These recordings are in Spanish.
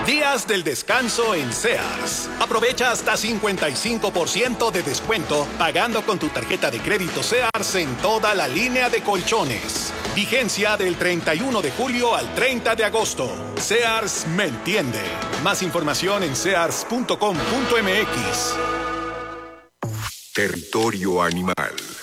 Días del descanso en Sears. Aprovecha hasta 55% de descuento pagando con tu tarjeta de crédito Sears en toda la línea de colchones. Vigencia del 31 de julio al 30 de agosto. Sears me entiende. Más información en sears.com.mx. Territorio animal.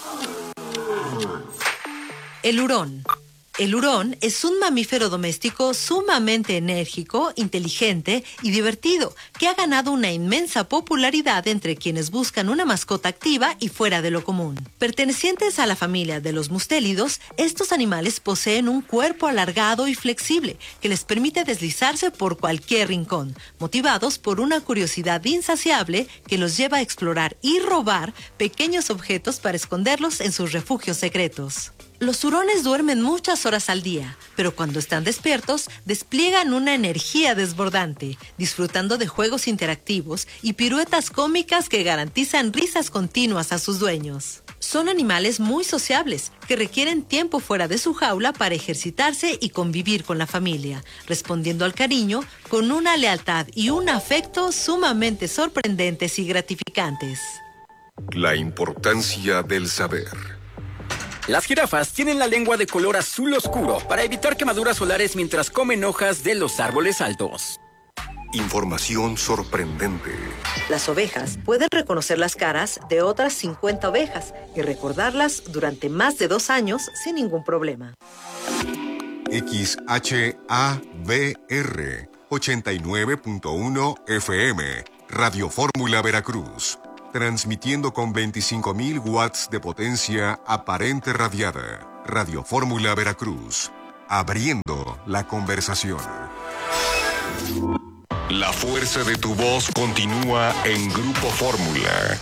El hurón. El hurón es un mamífero doméstico sumamente enérgico, inteligente y divertido, que ha ganado una inmensa popularidad entre quienes buscan una mascota activa y fuera de lo común. Pertenecientes a la familia de los mustélidos, estos animales poseen un cuerpo alargado y flexible que les permite deslizarse por cualquier rincón, motivados por una curiosidad insaciable que los lleva a explorar y robar pequeños objetos para esconderlos en sus refugios secretos. Los hurones duermen muchas horas al día, pero cuando están despiertos, despliegan una energía desbordante, disfrutando de juegos interactivos y piruetas cómicas que garantizan risas continuas a sus dueños. Son animales muy sociables, que requieren tiempo fuera de su jaula para ejercitarse y convivir con la familia, respondiendo al cariño con una lealtad y un afecto sumamente sorprendentes y gratificantes. La importancia del saber. Las jirafas tienen la lengua de color azul oscuro para evitar quemaduras solares mientras comen hojas de los árboles altos. Información sorprendente. Las ovejas pueden reconocer las caras de otras 50 ovejas y recordarlas durante más de 2 años sin ningún problema. XHABR 89.1 FM, Radio Fórmula Veracruz. Transmitiendo con 25.000 watts de potencia aparente radiada. Radio Fórmula Veracruz. Abriendo la conversación. La fuerza de tu voz continúa en Grupo Fórmula.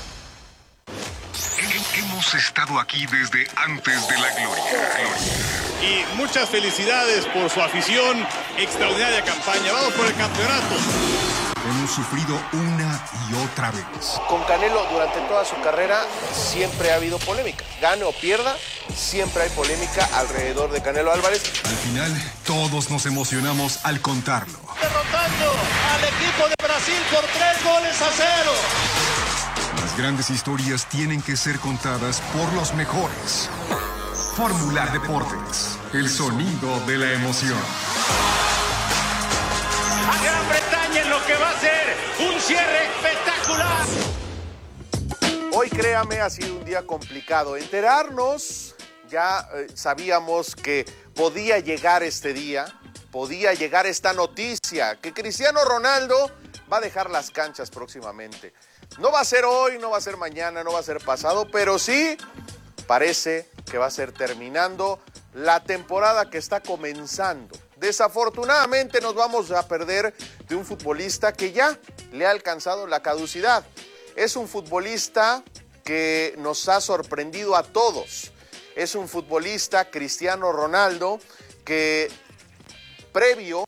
Hemos estado aquí desde antes de la gloria. Y muchas felicidades por su afición. Extraordinaria campaña. Vamos por el campeonato. Hemos sufrido una y otra vez. Con Canelo durante toda su carrera siempre ha habido polémica. Gane o pierda, siempre hay polémica alrededor de Canelo Álvarez. Al final, todos nos emocionamos al contarlo. Derrotando al equipo de Brasil por 3-0. Las grandes historias tienen que ser contadas por los mejores. Fórmula Deportes, el sonido de la emoción. A Gran Bretaña en lo que va a ser un cierre espectacular. Hoy, créame, ha sido un día complicado. Enterarnos, ya sabíamos que podía llegar este día, podía llegar esta noticia, que Cristiano Ronaldo va a dejar las canchas próximamente. No va a ser hoy, no va a ser mañana, no va a ser pasado, pero sí parece que va a ser terminando la temporada que está comenzando. Desafortunadamente nos vamos a perder de un futbolista que ya le ha alcanzado la caducidad. Es un futbolista que nos ha sorprendido a todos. Es un futbolista, Cristiano Ronaldo, que previo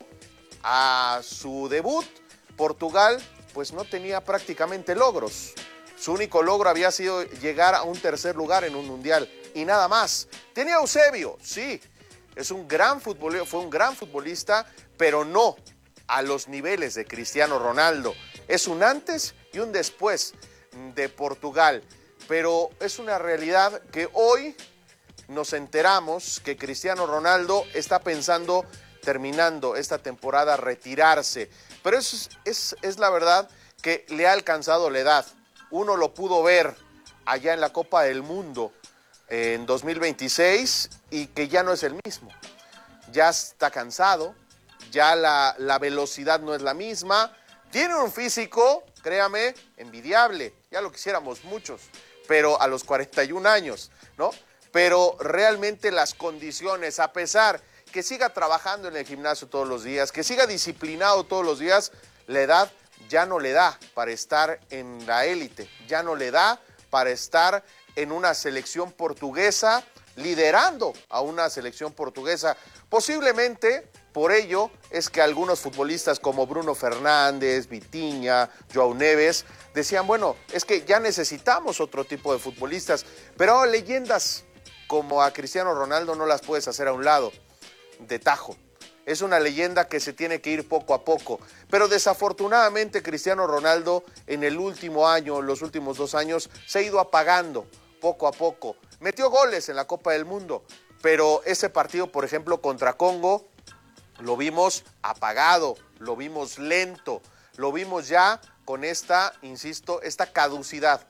a su debut, Portugal, pues no tenía prácticamente logros. Su único logro había sido llegar a un tercer lugar en un mundial y nada más. Tenía a Eusebio, sí. Fue un gran futbolista, pero no a los niveles de Cristiano Ronaldo. Es un antes y un después de Portugal. Pero es una realidad que hoy nos enteramos que Cristiano Ronaldo está pensando, terminando esta temporada, retirarse. Pero es la verdad que le ha alcanzado la edad. Uno lo pudo ver allá en la Copa del Mundo en 2026 y que ya no es el mismo. Ya está cansado, ya la velocidad no es la misma. Tiene un físico, créame, envidiable. Ya lo quisiéramos muchos, pero a los 41 años, ¿no? Pero realmente las condiciones, a pesar que siga trabajando en el gimnasio todos los días, que siga disciplinado todos los días, la edad ya no le da para estar en la élite, ya no le da para estar en una selección portuguesa, liderando a una selección portuguesa. Posiblemente por ello es que algunos futbolistas como Bruno Fernández, Vitinha, João Neves, decían, bueno, es que ya necesitamos otro tipo de futbolistas, pero leyendas como a Cristiano Ronaldo no las puedes hacer a un lado, de tajo. es una leyenda que se tiene que ir poco a poco. Pero desafortunadamente Cristiano Ronaldo en el último año, los últimos 2 años, se ha ido apagando poco a poco. Metió goles en la Copa del Mundo, pero ese partido, por ejemplo, contra Congo, lo vimos apagado, lo vimos lento, lo vimos ya con esta, insisto, esta caducidad.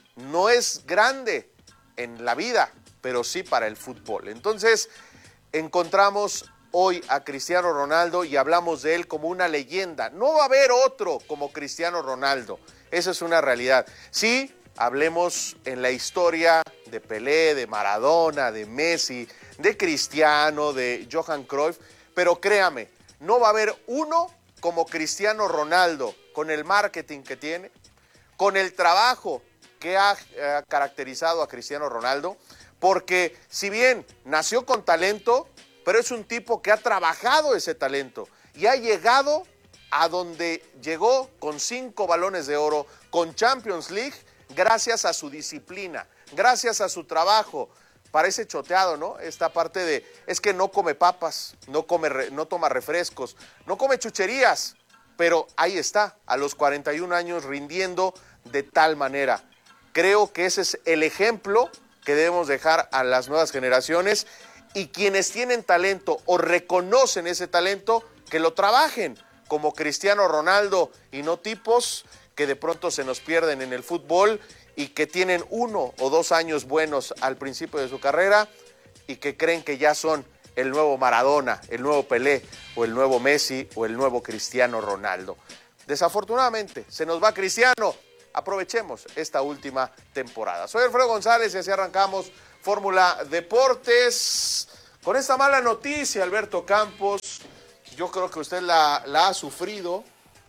No es grande en la vida, pero sí para el fútbol. Entonces, encontramos hoy a Cristiano Ronaldo y hablamos de él como una leyenda. No va a haber otro como Cristiano Ronaldo. Esa es una realidad. Sí, hablemos en la historia de Pelé, de Maradona, de Messi, de Cristiano, de Johan Cruyff, pero créame, no va a haber uno como Cristiano Ronaldo, con el marketing que tiene, con el trabajo que ha caracterizado a Cristiano Ronaldo, porque si bien nació con talento, pero es un tipo que ha trabajado ese talento y ha llegado a donde llegó con 5 balones de oro, con Champions League, gracias a su disciplina, gracias a su trabajo. Parece choteado, ¿no? Esta parte de, es que no come papas, no toma refrescos, no come chucherías, pero ahí está, a los 41 años rindiendo de tal manera. Creo que ese es el ejemplo que debemos dejar a las nuevas generaciones, y quienes tienen talento o reconocen ese talento, que lo trabajen como Cristiano Ronaldo y no tipos que de pronto se nos pierden en el fútbol y que tienen 1 o 2 años buenos al principio de su carrera y que creen que ya son el nuevo Maradona, el nuevo Pelé o el nuevo Messi o el nuevo Cristiano Ronaldo. Desafortunadamente, se nos va Cristiano. Aprovechemos esta última temporada. Soy Alfredo González y así arrancamos Fórmula Deportes. Con esta mala noticia, Alberto Campos, yo creo que usted la ha sufrido,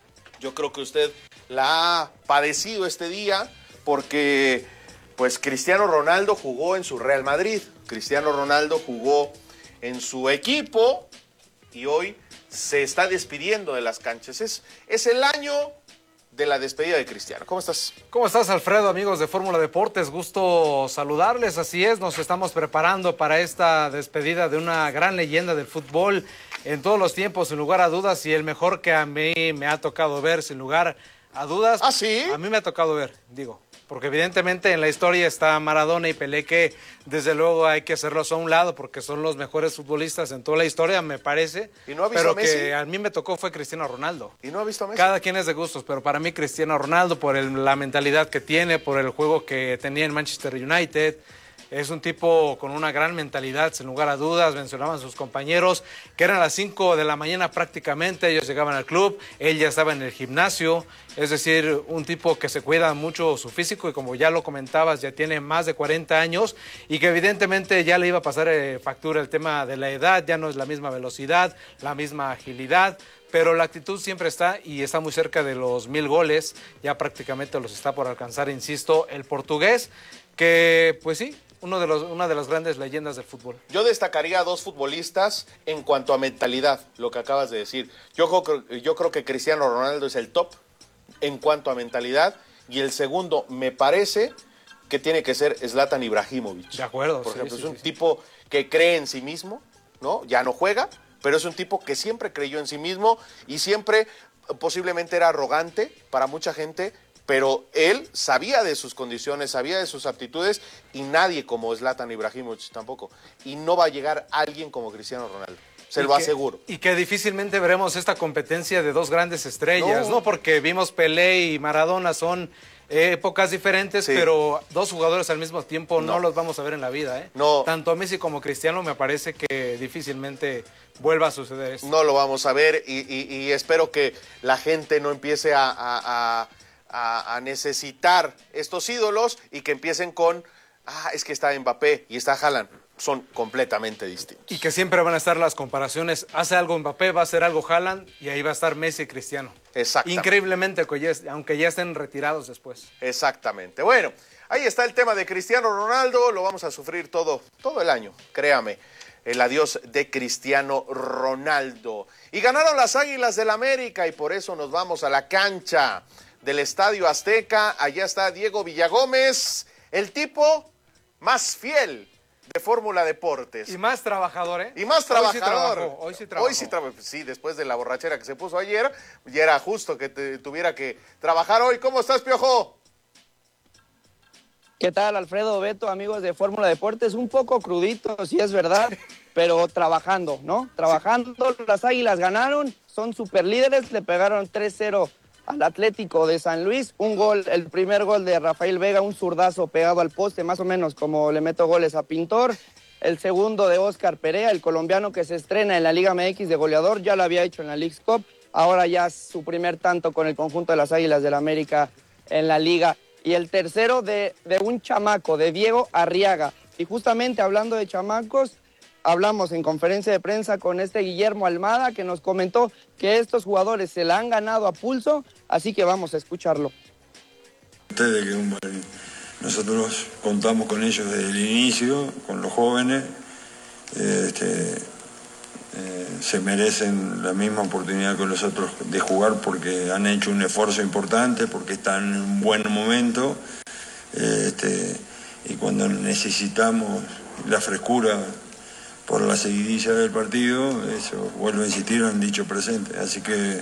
yo creo que usted la ha padecido este día, porque pues Cristiano Ronaldo jugó en su Real Madrid, Cristiano Ronaldo jugó en su equipo y hoy se está despidiendo de las canchas. Es el año de la despedida de Cristiano. ¿Cómo estás? ¿Cómo estás, Alfredo? Amigos de Fórmula Deportes, gusto saludarles. Así es, nos estamos preparando para esta despedida de una gran leyenda del fútbol en todos los tiempos, sin lugar a dudas, y el mejor que a mí me ha tocado ver, sin lugar a dudas. ¿Ah, sí? A mí me ha tocado ver, digo, porque evidentemente en la historia está Maradona y Pelé, que desde luego hay que hacerlos a un lado porque son los mejores futbolistas en toda la historia, me parece. ¿Y no ha visto pero a Messi? Que a mí me tocó fue Cristiano Ronaldo. ¿Y no ha visto a Messi? Cada quien es de gustos, pero para mí Cristiano Ronaldo, por la mentalidad que tiene, por el juego que tenía en Manchester United. Es un tipo con una gran mentalidad, sin lugar a dudas. Mencionaban sus compañeros que eran las 5 de la mañana prácticamente, ellos llegaban al club, él ya estaba en el gimnasio, es decir, un tipo que se cuida mucho su físico y como ya lo comentabas, ya tiene más de 40 años y que evidentemente ya le iba a pasar factura el tema de la edad, ya no es la misma velocidad, la misma agilidad, pero la actitud siempre está y está muy cerca de los 1000 goles, ya prácticamente los está por alcanzar, insisto, el portugués, que pues sí, una de las grandes leyendas del fútbol. Yo destacaría a 2 futbolistas en cuanto a mentalidad, lo que acabas de decir. Yo creo que Cristiano Ronaldo es el top en cuanto a mentalidad, y el segundo me parece que tiene que ser Zlatan Ibrahimovic. De acuerdo. Por ejemplo, es un tipo que cree en sí mismo, ¿no? Ya no juega, pero es un tipo que siempre creyó en sí mismo y siempre posiblemente era arrogante para mucha gente, pero él sabía de sus condiciones, sabía de sus aptitudes, y nadie como Zlatan Ibrahimovic tampoco. Y no va a llegar alguien como Cristiano Ronaldo, se lo aseguro. Y que difícilmente veremos esta competencia de 2 grandes estrellas, ¿no? Porque vimos Pelé y Maradona, son épocas diferentes, sí, pero 2 jugadores al mismo tiempo no los vamos a ver en la vida, ¿eh? No. Tanto Messi como Cristiano me parece que difícilmente vuelva a suceder esto. No lo vamos a ver y espero que la gente no empiece a necesitar estos ídolos y que empiecen con, es que está Mbappé y está Haaland. Son completamente distintos. Y que siempre van a estar las comparaciones. Hace algo Mbappé, va a hacer algo Haaland y ahí va a estar Messi y Cristiano. Exactamente. Increíblemente, aunque ya estén retirados después. Exactamente. Bueno, ahí está el tema de Cristiano Ronaldo. Lo vamos a sufrir todo el año, créame. El adiós de Cristiano Ronaldo. Y ganaron las Águilas del América y por eso nos vamos a la cancha del Estadio Azteca. Allá está Diego Villagómez, el tipo más fiel de Fórmula Deportes. Y más trabajador, ¿eh? Y más trabajador. Hoy sí trabajó. Sí, después de la borrachera que se puso ayer, ya era justo que tuviera que trabajar hoy. ¿Cómo estás, Piojo? ¿Qué tal, Alfredo, Beto, amigos de Fórmula Deportes? Un poco crudito, sí es verdad, pero trabajando, ¿no? Trabajando, las Águilas ganaron, son superlíderes, le pegaron 3-0 al Atlético de San Luis. Un gol, el primer gol de Rafael Vega, un zurdazo pegado al poste, más o menos como le meto goles a Pintor. El segundo de Óscar Perea, el colombiano que se estrena en la Liga MX de goleador, ya lo había hecho en la Leagues Cup, ahora ya es su primer tanto con el conjunto de las Águilas del América en la Liga. Y el tercero de un chamaco, de Diego Arriaga. Y justamente hablando de chamacos, hablamos en conferencia de prensa con Guillermo Almada, que nos comentó que estos jugadores se la han ganado a pulso, así que vamos a escucharlo. Nosotros contamos con ellos desde el inicio, con los jóvenes, se merecen la misma oportunidad que los otros de jugar porque han hecho un esfuerzo importante, porque están en un buen momento, y cuando necesitamos la frescura por la seguidilla del partido, eso, vuelvo a insistir, han dicho presente. Así que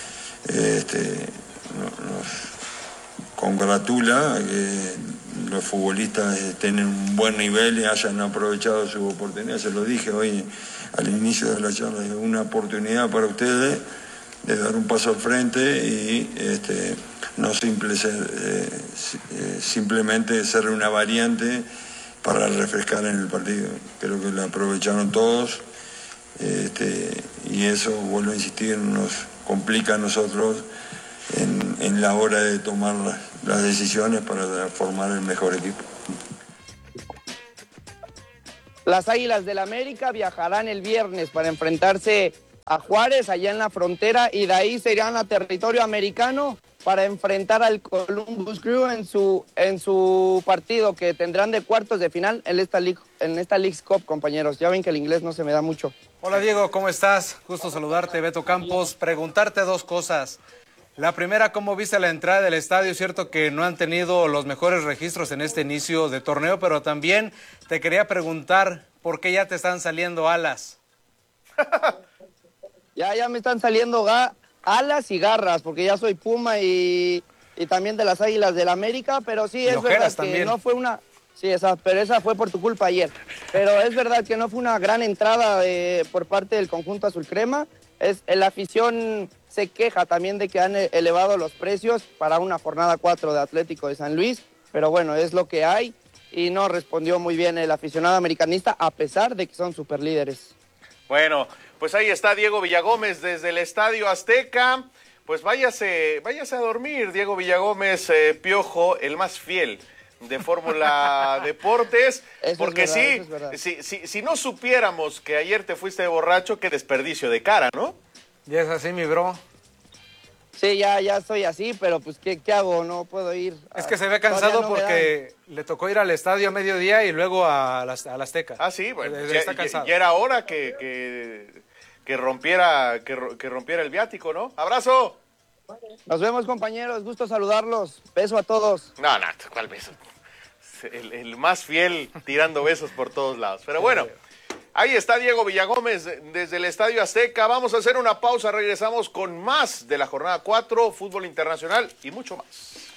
nos congratula que los futbolistas estén en un buen nivel y hayan aprovechado su oportunidad. Se lo dije hoy al inicio de la charla, una oportunidad para ustedes de dar un paso al frente y no simplemente ser una variante para refrescar en el partido. Creo que lo aprovecharon todos, y eso, vuelvo a insistir, nos complica a nosotros en la hora de tomar las decisiones para formar el mejor equipo. Las Águilas del América viajarán el viernes para enfrentarse a Juárez allá en la frontera y de ahí se irán a territorio americano para enfrentar al Columbus Crew en su partido que tendrán de cuartos de final en esta Leagues Cup, compañeros. Ya ven que el inglés no se me da mucho. Hola Diego, ¿cómo estás? Gusto saludarte, Beto Campos. Preguntarte dos cosas. La primera, ¿cómo viste la entrada del estadio? Cierto que no han tenido los mejores registros en este inicio de torneo, pero también te quería preguntar por qué ya te están saliendo alas. Ya me están saliendo alas y garras, porque ya soy Puma y también de las Águilas del América, pero sí, es verdad también. Que no fue una... Sí, pero esa fue por tu culpa ayer. Pero es verdad que no fue una gran entrada por parte del conjunto azul crema. La afición se queja también de que han elevado los precios para una jornada 4 de Atlético de San Luis, pero bueno, es lo que hay y no respondió muy bien el aficionado americanista a pesar de que son superlíderes. Bueno, pues ahí está Diego Villagómez desde el Estadio Azteca. Pues váyase a dormir, Diego Villagómez, Piojo, el más fiel de Fórmula Deportes, porque si no supiéramos que ayer te fuiste de borracho, qué desperdicio de cara, ¿no? Ya es así, mi bro. Sí, ya estoy así, pero pues ¿qué hago? No puedo ir. Es que se ve cansado porque le tocó ir al estadio a mediodía y luego a la Azteca. Ah, sí, bueno, está cansado. Ya era hora que rompiera el viático, ¿no? ¡Abrazo! Nos vemos, compañeros, gusto saludarlos. Beso a todos. No, ¿cuál beso? El más fiel tirando besos por todos lados. Pero bueno, ahí está Diego Villagómez desde el Estadio Azteca. Vamos a hacer una pausa, regresamos con más de la jornada 4, fútbol internacional y mucho más.